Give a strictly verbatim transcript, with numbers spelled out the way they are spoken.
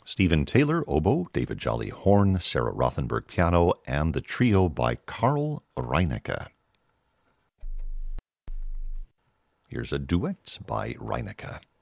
Stephen Taylor, oboe, David Jolly, horn, Sarah Rothenberg, piano, and the trio by Carl Reinecke. Here's a duet by Reinecke.